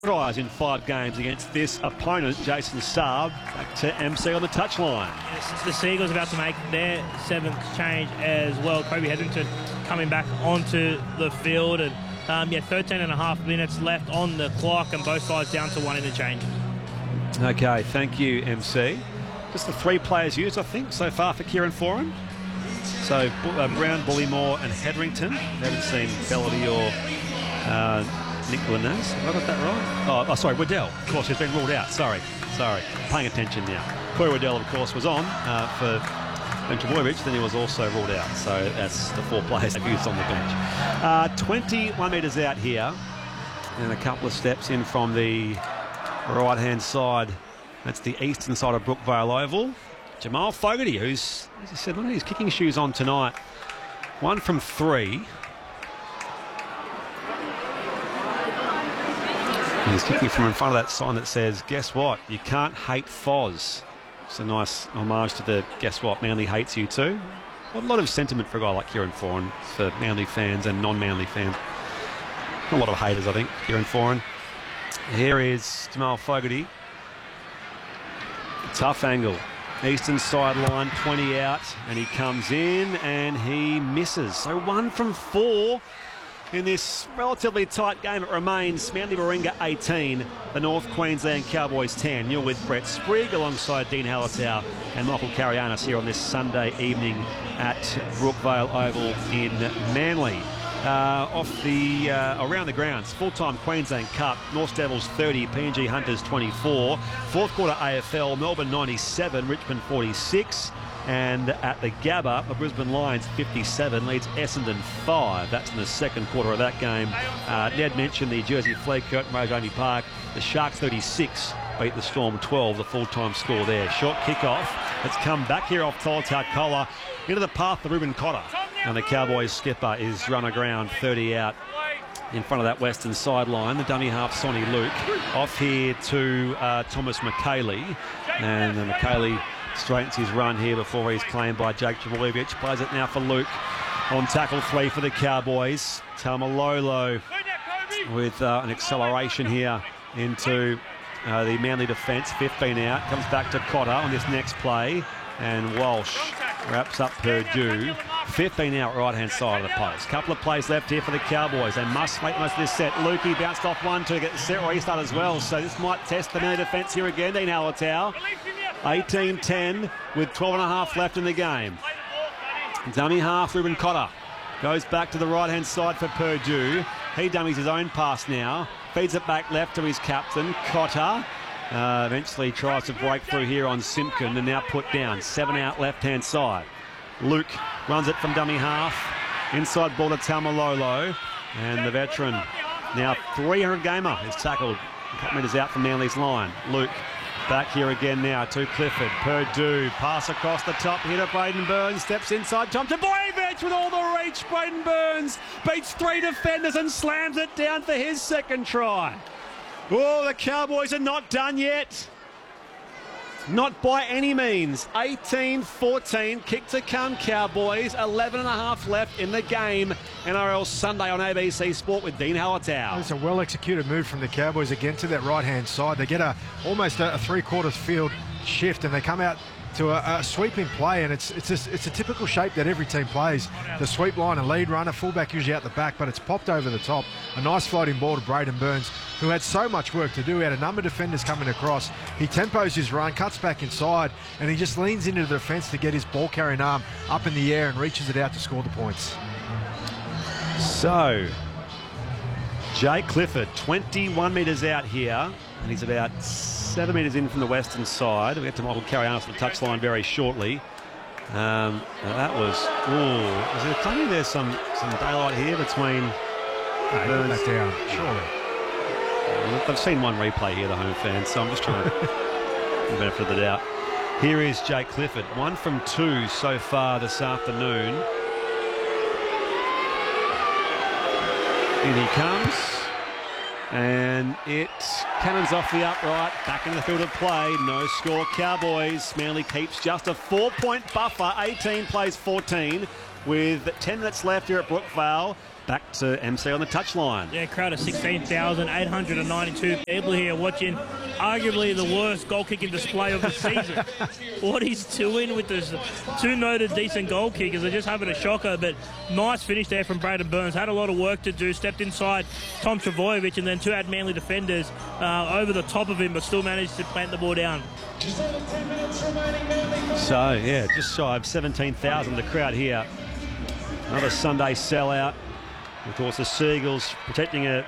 Tries in 5 games against this opponent. Jason Saab back to MC on the touchline. Yes, the Seagulls about to make their 7th change as well. Kobe Hetherington coming back onto the field, and 13.5 minutes left on the clock, and both sides down to 1 interchange. Okay, thank you, MC. Just the 3 players used, I think, so far for Kieran Foran. So Brown, Bullymore, and Hetherington. Haven't seen Bellady or Nick Linez. Have I got that right? Oh, sorry, Waddell. Of course, he's been ruled out. Sorry. Paying attention now. Corey Waddell, of course, was on for Trbojevic. Then he was also ruled out. So that's the 4 players they've used on the bench. 21 metres out here. And a couple of steps in from the right-hand side. That's the eastern side of Brookvale Oval. Jamal Fogarty, who's, as I said, look at his kicking shoes on tonight. 1 from 3. He's kicking from in front of that sign that says, guess what? You can't hate Foz. It's a nice homage to the guess what? Manly hates you too. A lot of sentiment for a guy like Kieran Foran, for Manly fans and non-Manly fans. A lot of haters, I think, Kieran Foran. Here is Jamal Fogarty. Tough angle. Eastern sideline, 20 out, and he comes in and he misses. So 1 from 4. In this relatively tight game, it remains Manly Warringah 18, the North Queensland Cowboys 10. You're with Brett Sprigg alongside Dean Hallertau and Michael Carianis here on this Sunday evening at Brookvale Oval in Manly. Around the grounds, full-time Queensland Cup, North Devils 30, PNG Hunters 24. 4th quarter AFL, Melbourne 97, Richmond 46. And at the Gabba, the Brisbane Lions 57 leads Essendon 5. That's in the 2nd quarter of that game. Ned mentioned the Jersey Flag Curtain, Rajani Park. The Sharks 36 beat the Storm 12, the full-time score there. Short kick-off. It's come back here off Toltau Kola into the path of Ruben Cotter. And the Cowboys skipper is run aground 30 out in front of that western sideline. The dummy half, Sonny Luke. Off here to Thomas McKaylee. And McKaylee straightens his run here before he's claimed by Jake Trbojevic. Plays it now for Luke on tackle 3 for the Cowboys. Taumalolo with an acceleration here into the Manly defence. 15 out. Comes back to Cotter on this next play. And Walsh wraps up Purdue. 15 out right-hand side of the post. Couple of plays left here for the Cowboys. They must make most of this set. Lukey bounced off 1 to get the set restart as well. So this might test the Manly defence here again. Dean Hallertau. 18-10 with 12.5 left in the game. Dummy half, Ruben Cotter goes back to the right-hand side for Purdue. He dummies his own pass now. Feeds it back left to his captain, Cotter. Eventually tries to break through here on Simpkin and now put down. 7 out left-hand side. Luke runs it from dummy half. Inside ball to Taumalolo. And the veteran, now 300 gamer, is tackled a couple metres out from Manly's line. Luke back here again now to Clifford. Purdue, pass across the top here to Braden Burns. Steps inside, Tom Trbojevic with all the reach. Braden Burns beats 3 defenders and slams it down for his 2nd try. Oh, the Cowboys are not done yet. Not by any means. 18-14, kick to come Cowboys. 11.5 left in the game. NRL Sunday on ABC Sport with Dean Hallertau. It's a well-executed move from the Cowboys again to that right-hand side. They get almost a 3/4 field shift and they come out to a sweeping play, and it's a typical shape that every team plays. The sweep line, a lead runner, fullback usually out the back, but it's popped over the top. A nice floating ball to Braden Burns, who had so much work to do. He had a number of defenders coming across. He tempos his run, cuts back inside, and he just leans into the defence to get his ball-carrying arm up in the air and reaches it out to score the points. So, Jake Clifford, 21 metres out here, and he's about 7 metres in from the western side. We'll get to Michael Carianis on the touchline very shortly. That was, is there claiming there's some daylight here between Burns? Back down, surely. I've seen one replay here, the home fans, so I'm just trying to give the benefit of the doubt. Here is Jake Clifford, 1 from 2 so far this afternoon. In he comes. And it cannons off the upright, back in the field of play. No score, Cowboys. Manly keeps just a 4-point buffer. 18 plays 14 with 10 minutes left here at Brookvale. back to MC on the touchline. Yeah, crowd of 16,892 people here watching arguably the worst goal-kicking display of the season. What he's doing with this two noted decent goal kickers, they're just having a shocker, but nice finish there from Braden Burns. Had a lot of work to do, stepped inside Tom Trbojevic, and then two had Manly defenders over the top of him, but still managed to plant the ball down. So, yeah, just shy of 17,000 the crowd here. Another Sunday sellout. Of course, the Seagulls protecting a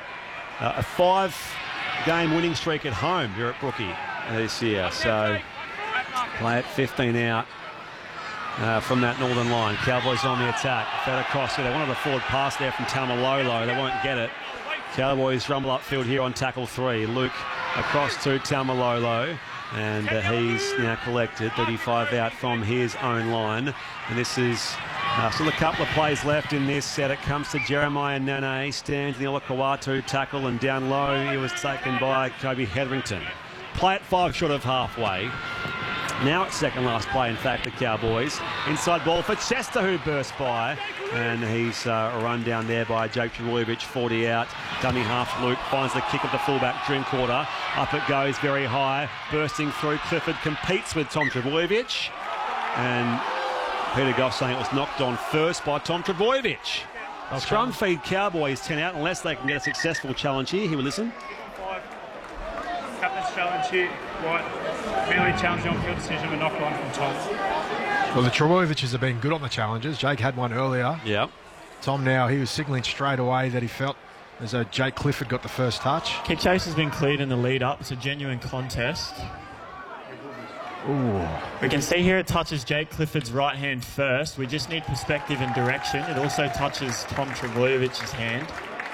5-game winning streak at home here at Brookie this year. So, play at 15 out from that northern line. Cowboys on the attack. Fed across here. They wanted a forward pass there from Taumalolo. They won't get it. Cowboys rumble upfield here on tackle 3. Luke across to Taumalolo. And he's now collected 35 out from his own line. And this is still a couple of plays left in this set. It comes to Jeremiah Nene. Stands in the Olakau'atu tackle, and down low he was taken by Kobe Hetherington. Play at 5 short of halfway. Now it's second last play, in fact, the Cowboys. Inside ball for Chester, who burst by. And he's run down there by Jake Trbojevic, 40 out. Dummy half Luke finds the kick of the fullback, Drinkwater. Up it goes very high. Bursting through, Clifford competes with Tom Trbojevic. And Peter Goff saying it was knocked on first by Tom Trbojevic. Okay. Scrum feed Cowboys 10 out unless they can get a successful challenge here. Here we listen. Captain's challenge here, right? Really challenging on-field decision, but knocked one from Tom. Well, the Trbojevics have been good on the challenges. Jake had one earlier. Yeah. Tom now, he was signalling straight away that he felt as though Jake Clifford got the first touch. Kick chase has been cleared in the lead-up. It's a genuine contest. Ooh. We can see here it touches Jake Clifford's right hand first. We just need perspective and direction. It also touches Tom Trebojevic's hand.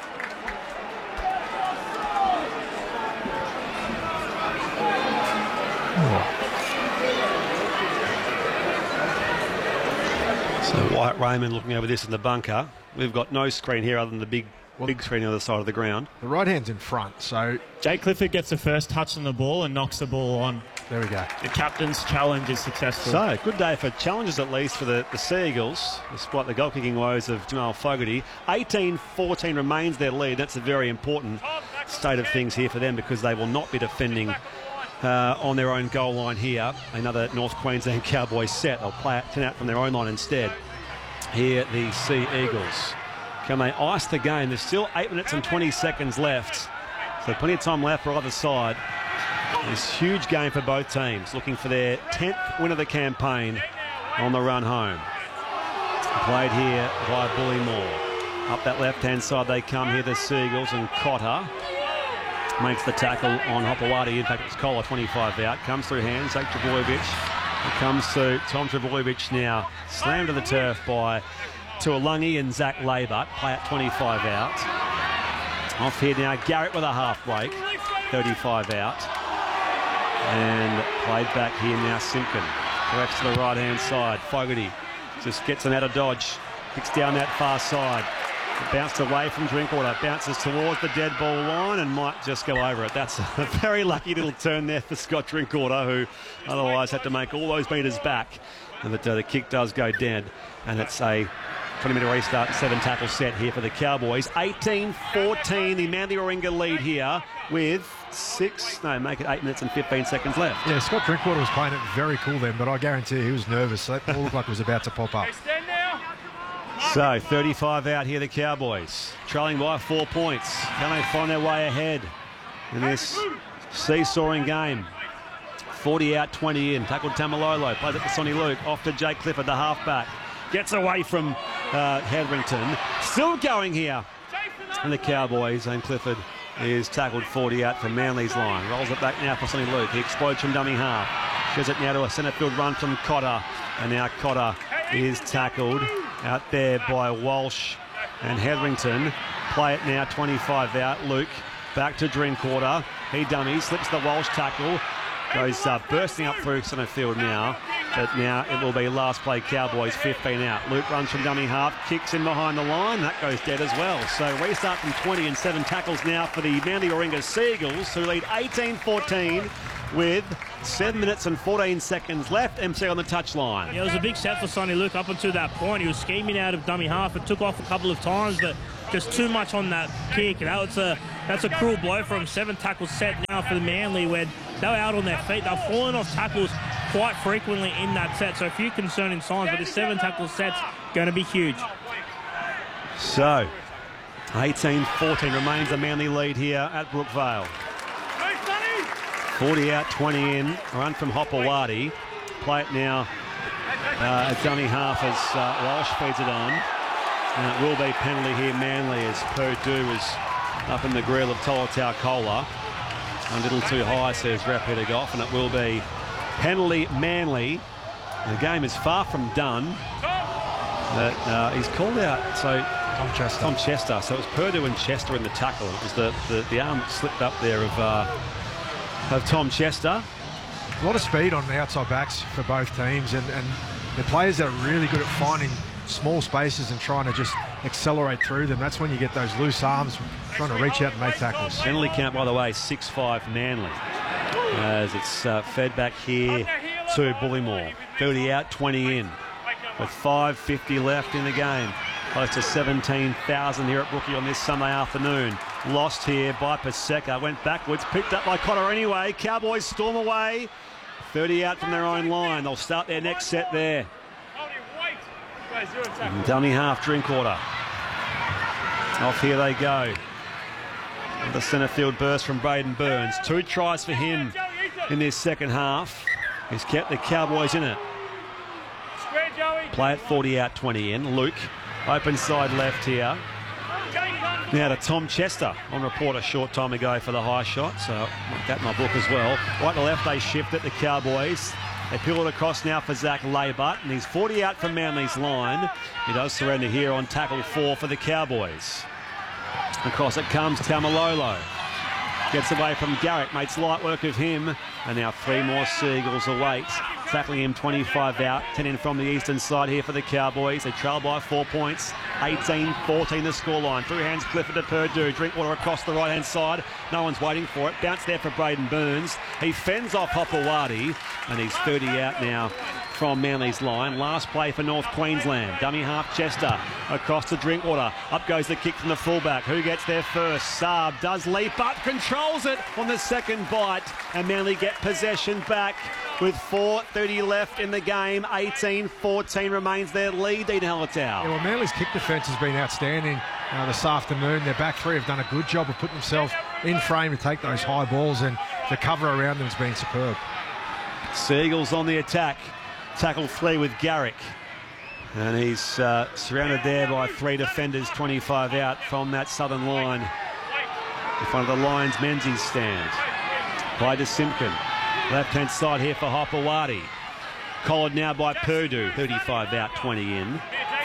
So Wyatt Raymond looking over this in the bunker. We've got no screen here other than the big screen on the other side of the ground. The right hand's in front, so... Jake Clifford gets the first touch on the ball and knocks the ball on. There we go. The captain's challenge is successful. So, good day for challenges at least for the Seagulls, despite the goal-kicking woes of Jamal Fogarty. 18-14 remains their lead. That's a very important state of things here for them because they will not be defending on their own goal line here. Another North Queensland Cowboys set. They'll play it 10 out from their own line instead. Here, the Sea Eagles. Can they ice the game? There's still 8 minutes and 20 seconds left. So plenty of time left for either side. This huge game for both teams, looking for their 10th win of the campaign on the run home. Played here by Bullymore. Up that left-hand side they come here, the Seagulls, and Cotter makes the tackle on Hopewadi. In fact, it's Kohler, 25 out. Comes through hands, Jake Trbojevic. It comes to Tom Trbojevic now. Slammed to the turf by Tuolungi and Zach Labert. Play at 25 out. Off here now, Garrett with a half break. 35 out. And played back here now, Simpkin. Corrects to the right-hand side. Fogarty just gets an out of dodge. Kicks down that far side. It bounced away from Drinkwater. Bounces towards the dead ball line and might just go over it. That's a very lucky little turn there for Scott Drinkwater, who otherwise had to make all those metres back. And the kick does go dead. And it's a 20-minute restart, 7 tackle set here for the Cowboys. 18-14, the Manly Warringah lead here with 8 minutes and 15 seconds left. Yeah, Scott Drinkwater was playing it very cool then, but I guarantee he was nervous. That ball looked like it was about to pop up. So, 35 out here, the Cowboys. Trailing by 4 points. Can they find their way ahead in this seesawing game? 40 out, 20 in. Tackled Taumalolo. Plays it to Sonny Luke. Off to Jake Clifford, the halfback. Gets away from Hetherington. Still going here. And the Cowboys, and Clifford is tackled 40 out from Manly's line. Rolls it back now for Sonny Luke. He explodes from dummy half. Gives it now to a centre field run from Cotter. And now Cotter is tackled out there by Walsh and Hetherington. Play it now, 25 out. Luke back to Drinkwater. He dummies, slips the Walsh tackle. Goes bursting up through centre field now. But now it will be last play Cowboys, 15 out. Luke runs from dummy half, kicks in behind the line. That goes dead as well. So restart from 20 and 7 tackles now for the Manly Warringah Seagulls, who lead 18-14 with 7 minutes and 14 seconds left. MC on the touchline. Yeah, it was a big set for Sonny Luke up until that point. He was scheming out of dummy half. It took off a couple of times, but just too much on that kick. That's a cruel blow from 7 tackles set now for the Manly, where they were out on their feet. They're falling off tackles quite frequently in that set. So a few concerning signs, but this 7 tackle set's going to be huge. So 18-14 remains the Manly lead here at Brookvale. 40 out, 20 in. Run from Hopewadi. Play it now. A dummy half as Walsh feeds it on. And it will be penalty here, Manly, as Purdue is up in the grill of Tolotau Kola. A little too high, says Rep Peter Goff, and it will be penalty, Manly. The game is far from done. But he's called out, so Tom Chester. So it was Purdue and Chester in the tackle. It was the arm that slipped up there of Tom Chester. A lot of speed on the outside backs for both teams, and the players that are really good at finding small spaces and trying to just accelerate through them. That's when you get those loose arms trying to reach out and make tackles. Penalty count, by the way, 6-5 Manly. As it's fed back here to Bullymore. 30 out, 20 in. With 5:50 left in the game. Close to 17,000 here at Brookie on this Sunday afternoon. Lost here by Paseka. Went backwards, picked up by Cotter anyway. Cowboys storm away. 30 out from their own line. They'll start their next set there. And dummy half, Drinkwater. Off here they go. The centre field burst from Braden Burns. 2 tries for him in this second half. He's kept the Cowboys in it. Play it 40 out, 20 in. Luke, open side left here. Now to Tom Chester on report a short time ago for the high shot, so I'll mark that in my book as well. Right to left, they shift it, the Cowboys. They peel it across now for Zach Laybutt, and he's 40 out from Manly's line. He does surrender here on tackle 4 for the Cowboys. Across it comes Taumalolo. Gets away from Garrick, makes light work of him, and now 3 more Seagulls await. Tackling him 25 out, 10 in from the eastern side here for the Cowboys. They trail by 4 points, 18-14 the scoreline. Through hands Clifford to Purdue, Drinkwater across the right-hand side. No one's waiting for it. Bounce there for Braden Burns. He fends off Hopewadi, and he's 30 out now from Manly's line. Last play for North Queensland. Dummy half Chester across to Drinkwater. Up goes the kick from the fullback. Who gets there first? Saab does leap up, controls it on the second bite, and Manly get possession back with 4:30 left in the game. 18-14 remains their lead, Dean Hallertau. Yeah, well, Manly's kick defence has been outstanding this afternoon. Their back three have done a good job of putting themselves in frame to take those high balls, and the cover around them has been superb. Seagulls on the attack. Tackle 3 with Garrick. And he's surrounded there by 3 defenders, 25 out from that southern line. In front of the Lions Menzies stand. Play to Simpkin. Left-hand side here for Hopewadi. Collared now by Purdue, 35 out, 20 in.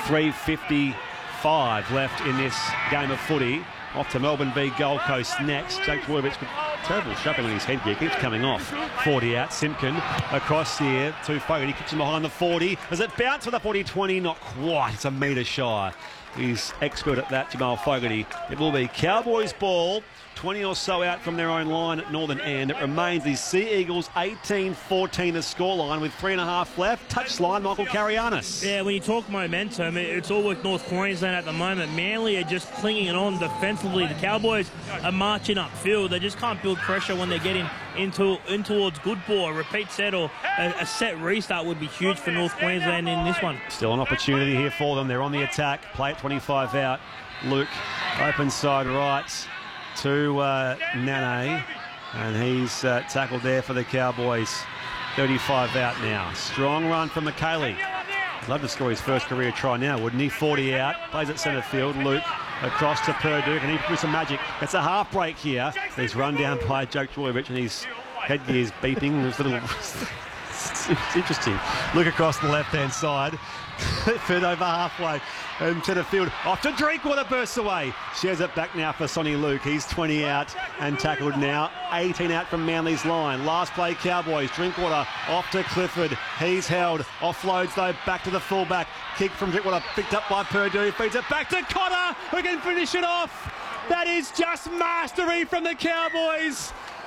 3:55 left in this game of footy. Off to Melbourne v Gold Coast next. Jake Dvojevic with terrible shoving on his headgear. Keeps coming off. 40 out. Simpkin across here to Fogarty. Kicks him behind the 40. Does it bounce for the 40-20? Not quite. It's a metre shy. He's expert at that, Jamal Fogarty. It will be Cowboys ball. 20 or so out from their own line at northern end. It remains the Sea Eagles 18-14 the scoreline with 3.5 left. Touchline, Michael Karianis. Yeah, when you talk momentum, it's all with North Queensland at the moment. Manly are just clinging on defensively. The Cowboys are marching upfield. They just can't build pressure when they're getting in towards good ball. A repeat set or a set restart would be huge for North Queensland in this one. Still an opportunity here for them. They're on the attack. Play at 25 out. Luke, open side right to Nane, and he's tackled there for the Cowboys. 35 out now. Strong run from McKaylee. Love to score his first career try now, wouldn't he? 40 out, plays at centre field. Luke across to Purdue, and he do some magic. It's a half break here. He's run down by Jake Dvojevic, and his headgear's beeping. It's interesting. Look across the left-hand side. Fed over halfway into the field. Off to Drinkwater, bursts away. Shares it back now for Sonny Luke. He's 20 out and tackled now. 18 out from Manly's line. Last play, Cowboys. Drinkwater off to Clifford. He's held. Offloads, though, back to the fullback. Kick from Drinkwater, picked up by Purdue. Feeds it back to Cotter, who can finish it off. That is just mastery from the Cowboys.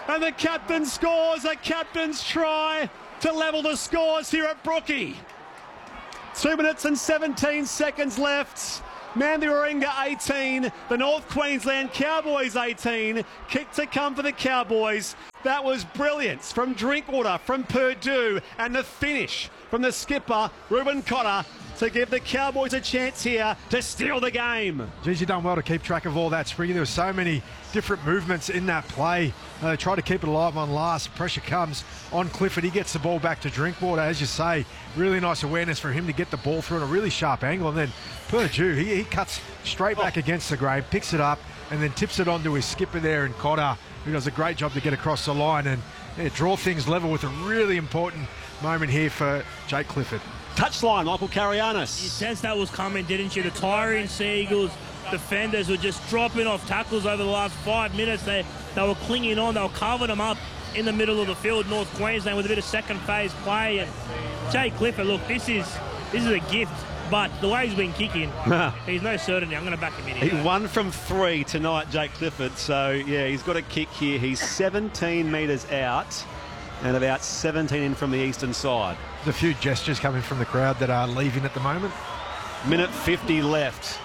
And the captain scores a captain's try to level the scores here at Brookie. 2 minutes and 17 seconds left. Manly Warringah 18, the North Queensland Cowboys 18. Kick to come for the Cowboys. That was brilliance from Drinkwater, from Purdue, and the finish from the skipper, Reuben Cotter, to give the Cowboys a chance here to steal the game. Geez, you've done well to keep track of all that, Spriggy. There were so many different movements in that play. They try to keep it alive on last. Pressure comes on Clifford. He gets the ball back to Drinkwater. As you say, really nice awareness for him to get the ball through at a really sharp angle. And then Purdue, he cuts straight back against the grain, picks it up, and then tips it onto his skipper there in Cotter, who does a great job to get across the line and draw things level with a really important moment here for Jake Clifford. Touchline, Michael Carianis. You sensed that was coming, didn't you? The Tyrone Seagulls defenders were just dropping off tackles over the last 5 minutes. They were clinging on. They were covering them up in the middle of the field, North Queensland, with a bit of second phase play. And Jake Clifford, look, this is a gift. But the way he's been kicking, he's no certainty. I'm going to back him in here. He 1 from 3 tonight, Jake Clifford. So, yeah, he's got a kick here. He's 17 metres out and about 17 in from the eastern side. There's a few gestures coming from the crowd that are leaving at the moment. Minute 50 left.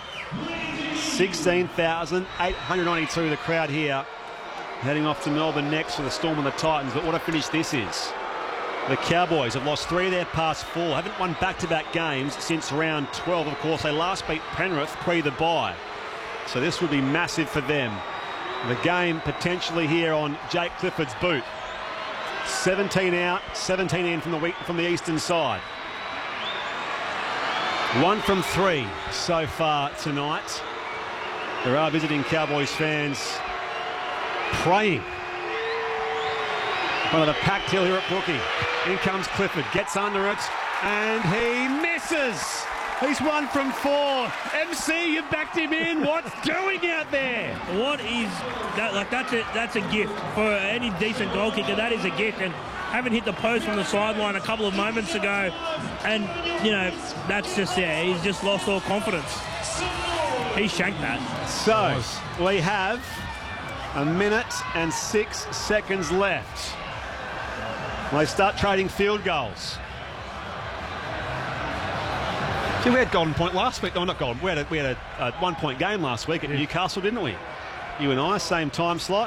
16,892 the crowd here. Heading off to Melbourne next for the Storm and the Titans. But what a finish this is. The Cowboys have lost 3 of their past 4. Haven't won back-to-back games since round 12. Of course, they last beat Penrith pre the bye. So this would be massive for them. The game potentially here on Jake Clifford's boot. 17 out, 17 in from the eastern side. 1 from 3 so far tonight. There are visiting Cowboys fans praying. One of the packed hill here at Brookie. In comes Clifford, gets under it, and he misses. He's 1 from 4. MC, you backed him in. What's doing out there? What is that? Like, that's a gift for any decent goal kicker. That is a gift. And having hit the post from the sideline a couple of moments ago, and that's just he's just lost all confidence. He shanked that. So we have 1 minute and 6 seconds left. They start trading field goals. See, we had Golden Point last week. No, not Golden. We had a 1 point game last week at Newcastle, didn't we? You and I, same time slot.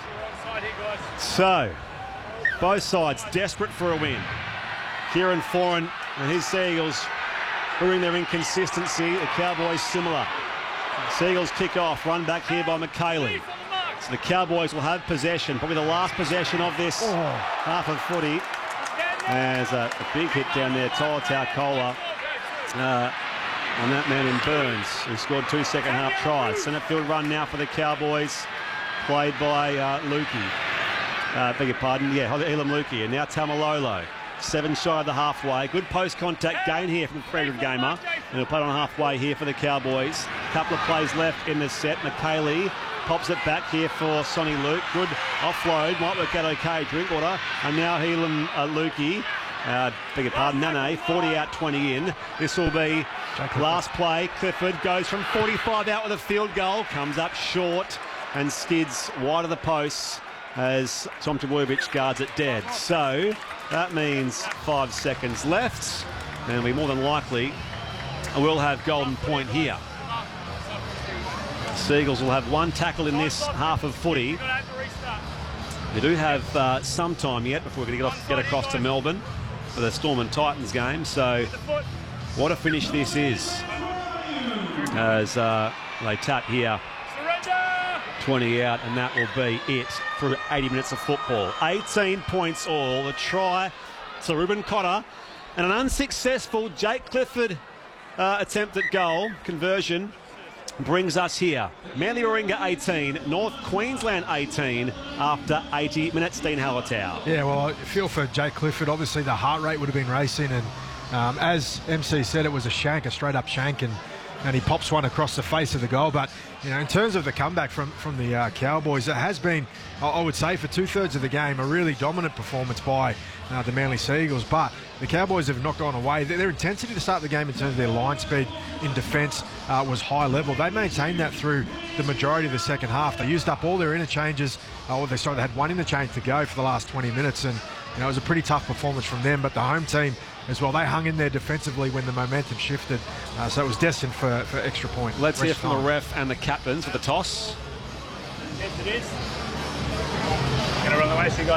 So, both sides desperate for a win. Kieran Foran and his Seagulls proving their inconsistency. The Cowboys similar. Seagulls kick off, run back here by McKaylee. So the Cowboys will have possession, probably the last possession of this half of footy. There's a big hit down there, Tola Taukola, on that man in Burns, who scored 2 second-half tries. Centre field run now for the Cowboys, played by Lukey. Beg your pardon, Elam Lukey, and now Tamalolo. 7 shy of the halfway. Good post-contact gain here from Frederick Gamer. And he'll play it on halfway here for the Cowboys. Couple of plays left in the set. McKaylee pops it back here for Sonny Luke. Good offload. Might work out okay. Drinkwater. And now Elam Lukey. Beg your pardon, Nane. 40 out, 20 in. This will be last play. Clifford goes from 45 out with a field goal. Comes up short and skids wide of the posts as Tom Trbojevic guards it dead. So that means 5 seconds left, and we more than likely will have Golden Point here. Seagulls will have 1 tackle in this half of footy. We do have some time yet before we're going to get across to Melbourne for the Storm and Titans game. So what a finish this is as they tap here. 20 out, and that will be it for 80 minutes of football. 18 points all. The try to Reuben Cotter and an unsuccessful Jake Clifford attempt at goal conversion brings us here. Manly Warringah 18, North Queensland 18 after 80 minutes. Dean Hallertau. Yeah, well, I feel for Jake Clifford. Obviously, the heart rate would have been racing, and as MC said, it was a straight-up shank, and and he pops one across the face of the goal. But in terms of the comeback from the Cowboys, it has been, I would say, for 2/3 of the game, a really dominant performance by the Manly Sea Eagles. But the Cowboys have not gone away. Their intensity to start the game in terms of their line speed in defence was high level. They maintained that through the majority of the second half. They used up all their interchanges. They had one interchange to go for the last 20 minutes, and it was a pretty tough performance from them. But the home team as well, they hung in there defensively when the momentum shifted, so it was destined for extra point. Let's hear from the ref and the captains for the toss. Yes, it is. Going to run the way, so you guys.